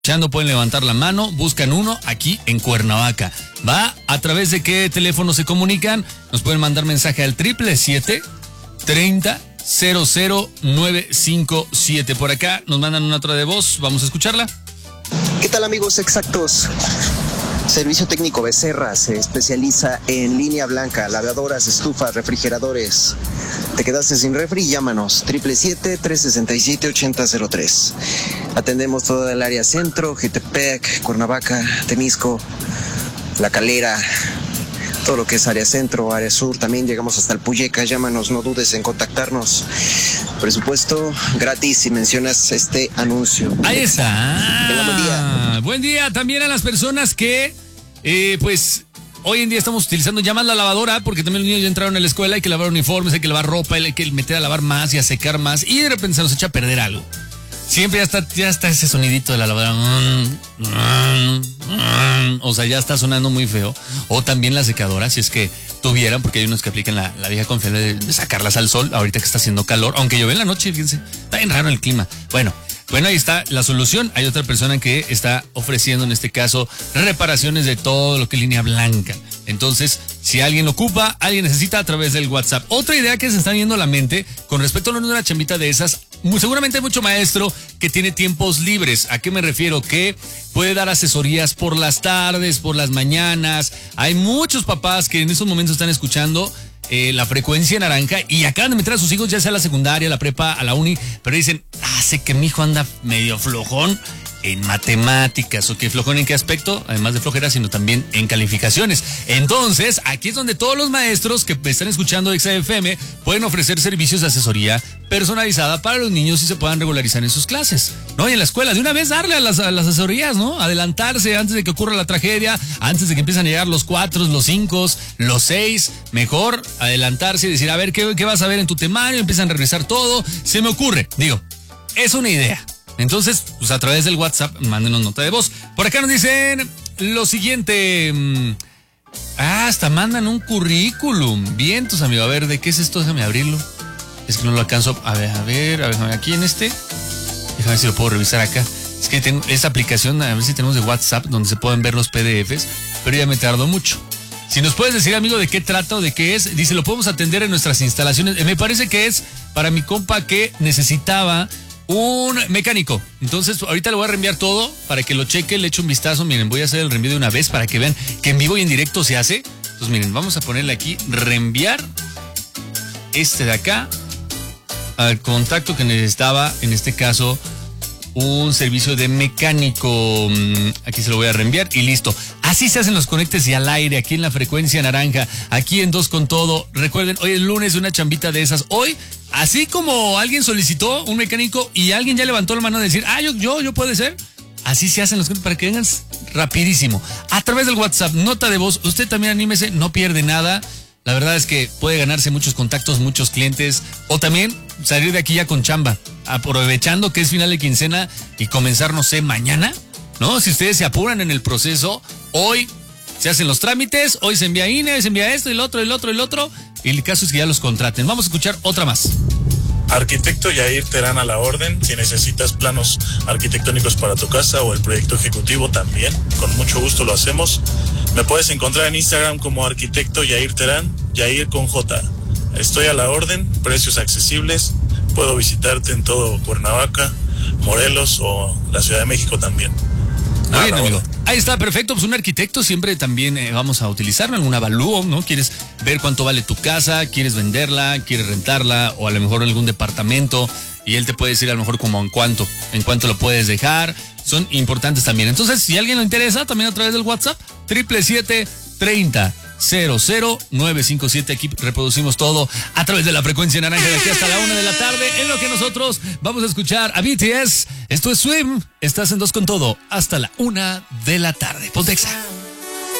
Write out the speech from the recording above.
Pueden levantar la mano, buscan uno aquí en Cuernavaca. ¿Va? ¿A través de qué teléfono se comunican? Nos pueden mandar mensaje al 777-30-00957. Por acá nos mandan una nota de voz, vamos a escucharla. ¿Qué tal, amigos exactos? Servicio Técnico Becerra se especializa en línea blanca, lavadoras, estufas, refrigeradores. ¿Te quedaste sin refri? Llámanos 777-367-8003. Atendemos toda el área centro, Jutepec, Cuernavaca, Temisco, La Calera, todo lo que es área centro, área sur. También llegamos hasta el Puyeca. Llámanos, no dudes en contactarnos. Presupuesto gratis si mencionas este anuncio. Ahí está. Buen día. Buen día también a las personas que, pues, hoy en día estamos utilizando ya más la lavadora, porque también los niños ya entraron a la escuela, hay que lavar uniformes, hay que lavar ropa, hay que meter a lavar más y a secar más, y de repente se nos echa a perder algo. Siempre ya está ese sonidito de la lavadora. O sea, ya está sonando muy feo. O también la secadora, si es que tuvieran, porque hay unos que aplican la vieja confiable de sacarlas al sol, ahorita que está haciendo calor, aunque llueve en la noche, fíjense, está bien raro el clima. Bueno, ahí está la solución. Hay otra persona que está ofreciendo, en este caso, reparaciones de todo lo que es línea blanca. Entonces, si alguien lo ocupa, alguien necesita, a través del WhatsApp. Otra idea que se está viendo a la mente con respecto a una chambita de esas, seguramente hay mucho maestro que tiene tiempos libres. ¿A qué me refiero? Que puede dar asesorías por las tardes, por las mañanas. Hay muchos papás que en esos momentos están escuchando la frecuencia naranja y acaban de meter a sus hijos ya sea a la secundaria, a la prepa, a la uni, pero dicen, sé que mi hijo anda medio flojón en matemáticas. ¿O qué flojón en qué aspecto? Además de flojera, sino también en calificaciones. Entonces, aquí es donde todos los maestros que están escuchando XFM pueden ofrecer servicios de asesoría personalizada para los niños y se puedan regularizar en sus clases, ¿no? Y en la escuela, de una vez darle a las asesorías, ¿no? Adelantarse antes de que ocurra la tragedia, antes de que empiecen a llegar los 4, los 5, los 6, mejor adelantarse y decir, a ver, ¿qué vas a ver en tu temario? Empiezan a revisar todo. Se me ocurre, es una idea. Entonces, pues a través del WhatsApp, mándenos nota de voz. Por acá nos dicen lo siguiente. Hasta mandan un currículum. Vientos, amigo. A ver, ¿de qué es esto? Déjame abrirlo. Es que no lo alcanzo. A ver, aquí en este. Déjame ver si lo puedo revisar acá. Es que tengo esta aplicación, a ver si tenemos de WhatsApp, donde se pueden ver los PDFs, pero ya me tardó mucho. Si nos puedes decir, amigo, de qué trata o de qué es, dice, lo podemos atender en nuestras instalaciones. Me parece que es para mi compa que necesitaba un mecánico. Entonces, ahorita le voy a reenviar todo para que lo cheque, le eche un vistazo. Miren, voy a hacer el reenvío de una vez para que vean que en vivo y en directo se hace. Entonces, miren, vamos a ponerle aquí, reenviar este de acá al contacto que necesitaba, en este caso, un servicio de mecánico. Aquí se lo voy a reenviar y listo. Así se hacen los conectes y al aire, aquí en la frecuencia naranja, aquí en Dos con Todo. Recuerden, hoy es lunes de una chambita de esas. Hoy, así como alguien solicitó un mecánico y alguien ya levantó la mano a decir, yo puede ser. Así se hacen los conectes para que vengan rapidísimo. A través del WhatsApp, nota de voz, usted también anímese, no pierde nada. La verdad es que puede ganarse muchos contactos, muchos clientes, o también salir de aquí ya con chamba, aprovechando que es final de quincena y comenzar, no sé, mañana, ¿no? Si ustedes se apuran en el proceso, hoy se hacen los trámites, hoy se envía INE, hoy se envía esto, el otro, y el caso es que ya los contraten. Vamos a escuchar otra más. Arquitecto Yair Terán a la orden. Si necesitas planos arquitectónicos para tu casa o el proyecto ejecutivo también, con mucho gusto lo hacemos. Me puedes encontrar en Instagram como Arquitecto Yair Terán, Yair con J. Estoy a la orden, precios accesibles. Puedo visitarte en todo Cuernavaca, Morelos o la Ciudad de México también. Muy bien, amigo. Ahí está, perfecto. Pues un arquitecto siempre también vamos a utilizarlo, algún avalúo, ¿no? Quieres ver cuánto vale tu casa, quieres venderla, quieres rentarla o a lo mejor algún departamento y él te puede decir a lo mejor como en cuánto lo puedes dejar. Son importantes también. Entonces, si a alguien le interesa, también a través del WhatsApp, 777-30-00957. Aquí reproducimos todo a través de la frecuencia naranja de aquí hasta la 1 de la tarde, en lo que nosotros vamos a escuchar a BTS. Esto es Swim. Estás en Dos con Todo hasta la 1 de la tarde. Pontexa.